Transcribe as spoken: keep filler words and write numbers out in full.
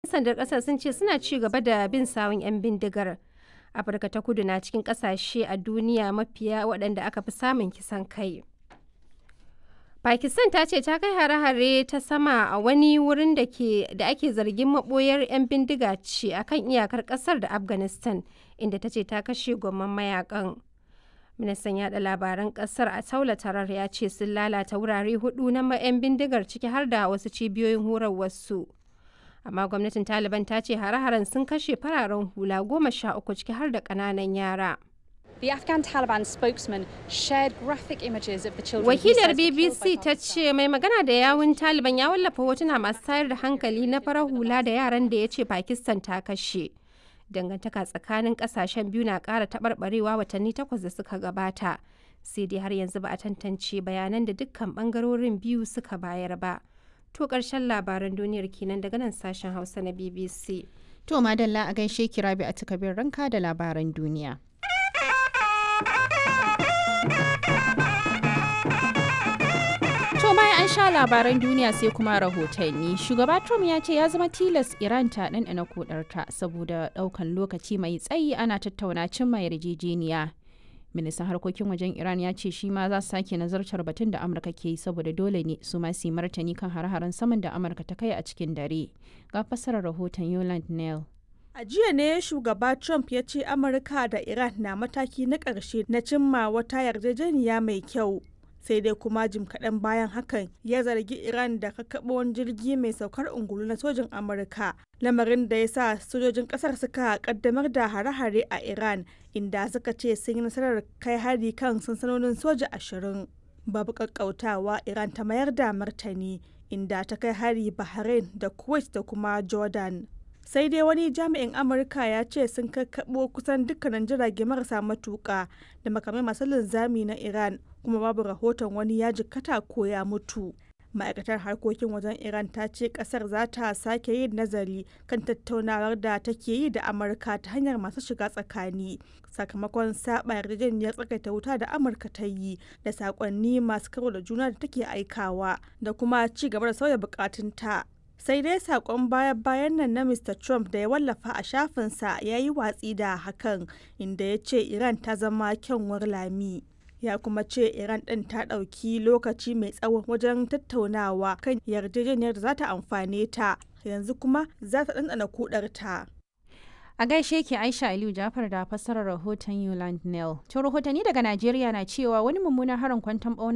'Yan sandar ƙasar sun ce suna ci gaba da bin sawun 'yan bindigar. Afirka ta Kudu na cikin ƙasashe a duniya mafiya waɗanda aka fi samun kisan kai. Pakistan ta ce ta kai hare-hare ta sama a wani wurin da ake zargin maɓoyar 'yan bindiga ce a kan iyakar ƙasar da Afghanistan, inda ta ce ta kashe gwamman mayakan. Ministan yaɗa labaran ƙasar Ataullah Tarar ya ce sun lalata wurare hudu na 'yan bindigar ciki har da wasu cibiyoyin horarwarsu. Amma gwamnatin Taliban ta ce hare-haren sun kashe fararen hula goma sha uku ciki har da ƙananan yara. The Afghan Taliban spokesman shared graphic images of the children. Wakilar B B C ta ce mai magana da yawun Taliban ya wallafa hotuna masu tayar da hankali na farar hula da yaran da ya ce Pakistan ta kashe. Dangantaka tsakanin kasashen biyu na ƙara taɓarɓarewa watanni takwas da suka gabata. Sai dai har yanzu ba a tantance bayanan da dukkan ɓangarorin biyu suka bayar ba. To ƙarshen labaran duniyar kenan daga nan sashen Hausa na B B C. To madalla a gaishe ki Rabi a takabir ranka da labaran duniya. To bayan an sha labaran duniya sai kuma rahotanni. Shugaba Trump ya ce ya zama tilas Iran ta ɗanɗana kodarta saboda ɗaukan lokaci mai tsayi ana tattauna cimma yarjejeniya. Ministan harkokin wajen Iran ya ce shi ma za su sake nazartar batun da Amurka ke yi saboda dole ne su ma su yi martani kan hare-haren saman da Amurka ta kai a cikin dare. Ga fassarar rahoton Yolande Neal. A jiya ne shugaba Trump ya ce Amurka da Iran na mataki na ƙarshe na cimma wata yarjejeniya mai kyau. Sai dai kuma jim kaɗan bayan hakan ya zargi Iran da kakkaɓo wani jirgi mai saukar ungulu na sojin Amurka. Lamarin da ya sa sojojin ƙasar suka ƙaddamar da hare-hare a Iran, inda suka ce sun yi nasarar kai hari kan sansanonin soja ashirin. Babu ƙaƙƙautawa Iran ta mayar da martani, inda ta kai hari Bahrain da Kuwait da kuma Jordan. Sai dai wani jami'in Amurka ya ce sun kakkaɓo kusan dukkanin jirage marasa matuƙa da makamai masu linzami na Iran, kuma babu rahoton wani ya jikkata ko ya mutu. Ma'aikatar harkokin wajen Iran ta ce kasar za ta sake yin nazari kan tattaunawar da take yi da Amurka ta hanyar masu shiga tsakani sakamakon saba yarjejeniyar tsakaita wuta da Amurka ta yi da sakonni masu karo da juna da take aikawa da kuma ci gaba da sauya bukatunta. Sai dai sakon baya-bayan nan na Mister Trump da ya wallafa a shafinsa ya yi watsi da hakan, inda ya ce Iran ta zama kyanwar lami. Ya kuma ce Iran ɗin ta ɗauki lokaci mai tsawo wajen tattaunawa kan yarjejeniyar da za ta amfane ta, yanzu kuma za ta ɗanɗana kudarta. A gaishe ki Aisha Aliyu Jafar da fassarar rahoton Yolande Neal. To rahotanni daga Najeriya na cewa wani mummunan harin kwanton ɓauna